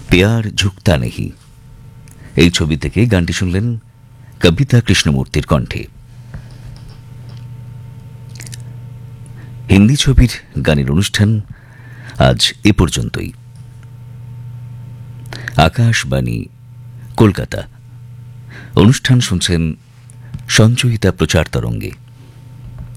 প্যার ঝুকতা নেহি, এই ছবি থেকে গানটি শুনলেন কবিতা কৃষ্ণমূর্তির কণ্ঠে। হিন্দি ছবির গানের অনুষ্ঠান আজ এ পর্যন্তই। আকাশবাণী কলকাতা। অনুষ্ঠান শুনছেন সঞ্চয়িতা প্রচার তরঙ্গে।